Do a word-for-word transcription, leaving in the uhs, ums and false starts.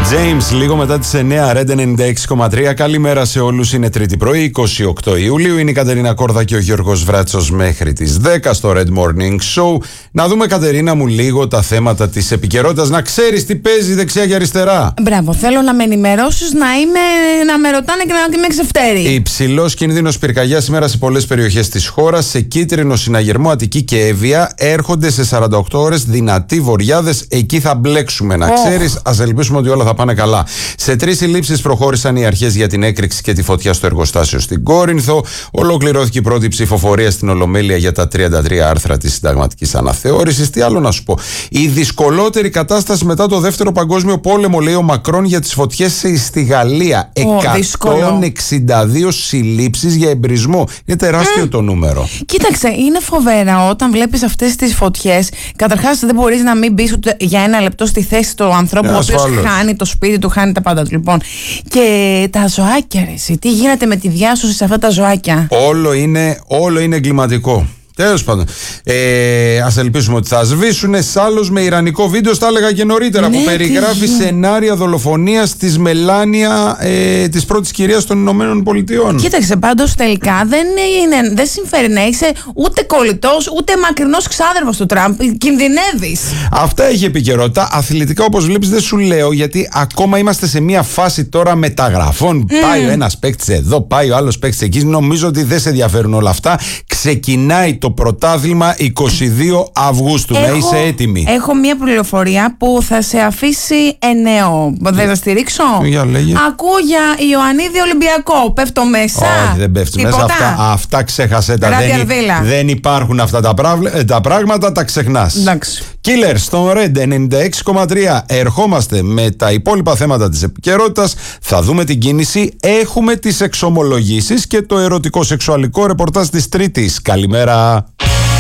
James, λίγο μετά τις εννιά, Red ενενήντα έξι κόμμα τρία. Καλημέρα σε όλους. Είναι Τρίτη πρωί, είκοσι οκτώ Ιουλίου. Είναι η Κατερίνα Κόρδα και ο Γιώργος Βράτσος μέχρι τις δέκα στο Red Morning Show. Να δούμε, Κατερίνα μου, λίγο τα θέματα της επικαιρότητας. Να ξέρεις τι παίζει δεξιά και αριστερά. Μπράβο, θέλω να με ενημερώσεις, να, είμαι, να με ρωτάνε και να είμαι ξεφτέρη. Υψηλός κίνδυνος πυρκαγιάς σήμερα σε πολλές περιοχές της χώρας. Σε Κίτρινο, Συναγερμό, Αττική και Εύβοια. Έρχονται σε σαράντα οκτώ ώρες δυνατοί βοριάδες. Εκεί θα μπλέξουμε, να oh. ξέρεις. Ας ελπίσουμε ότι όλα θα πάνε καλά. Σε τρεις συλλήψεις προχώρησαν οι αρχές για την έκρηξη και τη φωτιά στο εργοστάσιο στην Κόρινθο. Ολοκληρώθηκε η πρώτη ψηφοφορία στην Ολομέλεια για τα τριάντα τρία άρθρα της συνταγματικής αναθεώρησης. Τι άλλο να σου πω. Η δυσκολότερη κατάσταση μετά το Δεύτερο Παγκόσμιο Πόλεμο, λέει ο Μακρόν, για τις φωτιές στη Γαλλία. Oh, εκατόν εξήντα δύο συλλήψεις για εμπρισμό. Είναι τεράστιο mm. το νούμερο. Κοίταξε, είναι φοβερά όταν βλέπεις αυτές τις φωτιές. Καταρχάς, δεν μπορείς να μην μπεις ούτε για ένα λεπτό στη θέση του ανθρώπου, ο οποίος χάνει το σπίτι του, χάνει τα πάντα του. Λοιπόν, και τα ζωάκια, ρε, τι γίνεται με τη διάσωση σε αυτά τα ζωάκια. Όλο είναι, όλο είναι εγκληματικό. Τέλος πάντων. Ε, ας ελπίσουμε ότι θα σβήσουνε. Σάλλος με ιρανικό βίντεο, τα έλεγα και νωρίτερα, ναι, που περιγράφει σενάρια δολοφονίας της Μελάνια, ε, της πρώτης κυρίας των Ηνωμένων Πολιτειών. Κοίταξε, πάντως τελικά δεν, είναι, δεν συμφέρει να είσαι ούτε κολλητός ούτε μακρινός ξάδερφος του Τραμπ. Κινδυνεύεις. Αυτά έχει επικαιρότητα. Αθλητικά, όπως βλέπεις, δεν σου λέω, γιατί ακόμα είμαστε σε μια φάση τώρα μεταγραφών. Mm. Πάει ο ένας παίκτης εδώ, πάει ο άλλος παίκτης εκεί. Νομίζω ότι δεν σε ενδιαφέρουν όλα αυτά. Ξεκινάει το πρωτάθλημα είκοσι δύο Αυγούστου. Έχω, να είσαι έτοιμη. Έχω μια πληροφορία που θα σε αφήσει εννέο. Δεν θα στηρίξω. Για λέγε. Ακούω για Ιωαννίδη Ολυμπιακό. Πέφτω μέσα. Όχι, δεν πέφτει μέσα. Αυτά, αυτά ξέχασε τα. Δεν, δεν υπάρχουν αυτά τα, πράγμα, τα πράγματα, τα ξεχνάς. Εντάξει. Killer στον Red ενενήντα έξι κόμμα τρία. Ερχόμαστε με τα υπόλοιπα θέματα της επικαιρότητας. Θα δούμε την κίνηση. Έχουμε τις εξομολογήσεις και το ερωτικό σεξουαλικό ρεπορτάζ της Τρίτης. Καλημέρα.